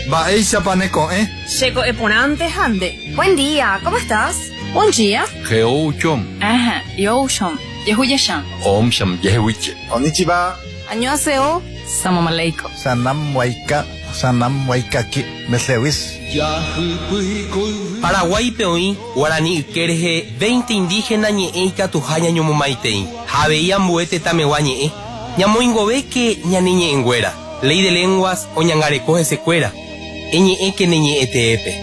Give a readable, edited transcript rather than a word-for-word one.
Baeisha paneco, Checo eponante hande. Buen día, ¿cómo estás? Buen día. Geuchom. Ajá, yoshom. Yehuyashan. Omsham yehuiche. Konnichiwa. Annyeonghaseyo. Salam aleikum. Sanam waikaki. Meslewis. Paraguay peoí, Guarani Ikerje, 20 indígenas ñe'eika tujaña ñomomaitei. Javeía muete tameguañe'e. Ñamoingove que ñaniñe engüera. Ley de lenguas o ñangarecoje secuera. Eñe'e que neñe'e teepe.